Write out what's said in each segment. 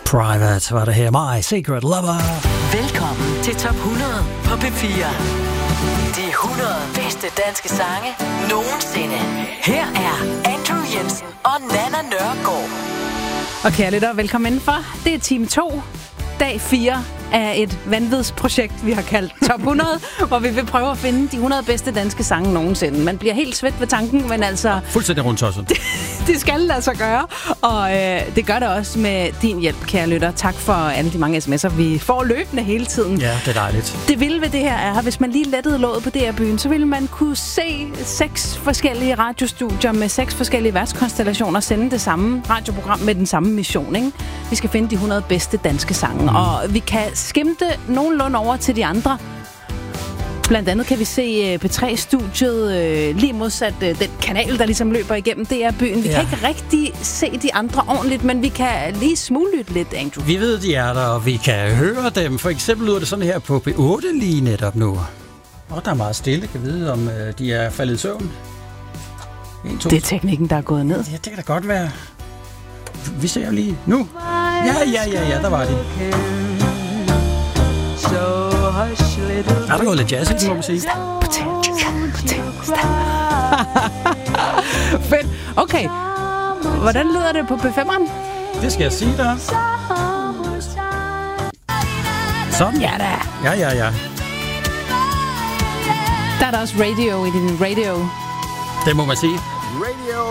Private var det her. My Secret Lover. Velkommen til Top 100 på P4. De 100 bedste danske sange nogensinde. Her er Andrew Jensen og Nana Nørgaard. Og kære lytter, velkommen indenfor. Det er time 2, dag 4 af et vanvidsprojekt, vi har kaldt Top 100, hvor vi vil prøve at finde de 100 bedste danske sange nogensinde. Man bliver helt svedt ved tanken, men altså... Fuldstændig rundt tosset. Det skal lade sig gøre, og det gør det også med din hjælp, kære lytter. Tak for alle de mange sms'er, vi får løbende hele tiden. Ja, det er dejligt. Det vilde ved det her er, at hvis man lige lettede låget på DR-byen, så ville man kunne se 6 forskellige radiostudier med 6 forskellige værtskonstellationer sende det samme radioprogram med den samme mission, ikke? Vi skal finde de 100 bedste danske sange, og vi kan skimte nogenlunde over til de andre. Blandt andet kan vi se P3-studiet lige modsat den kanal, der ligesom løber igennem DR-byen. Vi kan ikke rigtig se de andre ordentligt, men vi kan lige smuglytte lidt, Andrew. Vi ved, de er der, og vi kan høre dem. For eksempel lyder det sådan her på P8 lige netop nu. Og der er meget stille, kan vide, om de er faldet i søvn. 1, 2, det er teknikken, der er gået ned. Ja, det kan da godt være. Vi ser lige nu. Ja, der var de. Er der gået lidt jazz, må man sige? Fedt. Okay. Hvordan lyder det på P5'eren? Det skal jeg sige dig. Sådan. Ja da. Ja. Der er der også radio i din radio. Det må man sige. Radio!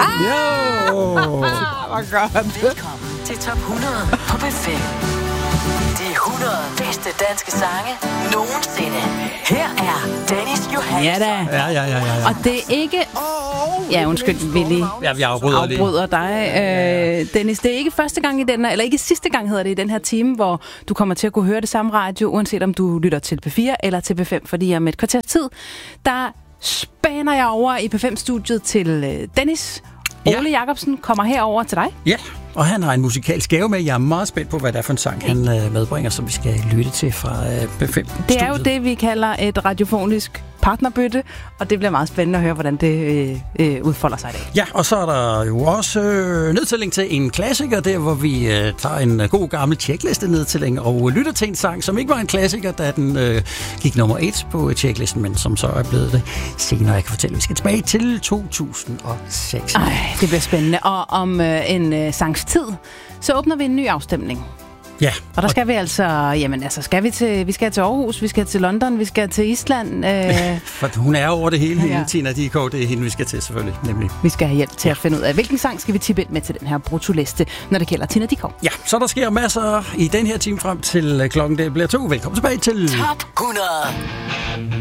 Hvor godt. Velkommen til Top 100 på P5. De 100 bedste danske sange nogensinde. Her er Dennis Johansen. Ja da. Ja. Og det er ikke... Ja, undskyld, vi lige vi afbryder dig. Dennis, det er ikke første gang i den her, eller ikke sidste gang hedder det i den her time, hvor du kommer til at kunne høre det samme radio, uanset om du lytter til P4 eller til P5, fordi om et kvarters tid, der spænder jeg over i P5-studiet til Dennis. Ole Jacobsen kommer herover til dig. Ja, og han har en musikalsk gave med. Jeg er meget spændt på, hvad det er for en sang, han medbringer, som vi skal lytte til fra P5. Det er jo det, vi kalder et radiofonisk partnerbytte, og det bliver meget spændende at høre, hvordan det udfolder sig i dag. Ja, og så er der jo også nedtælling til en klassiker, der hvor vi tager en god gammel checkliste-nedtælling og lytter til en sang, som ikke var en klassiker, da den gik nummer 1 på checklisten, men som så er blevet det senere. Jeg kan fortælle, vi skal tilbage til 2006. Ej, det bliver spændende. Og om en sangs tid, så åbner vi en ny afstemning. Ja. Og der skal vi vi skal til Aarhus, vi skal til London, vi skal til Island. For hun er over det hele, hende, Tina Dickow, det er hende, vi skal til selvfølgelig, nemlig. Vi skal have hjælp til at finde ud af, hvilken sang skal vi tippe ind med til den her brutoliste, når det gælder Tina Dickow. Ja, så der sker masser i den her time frem til klokken det bliver 2. Velkommen tilbage til Top 100.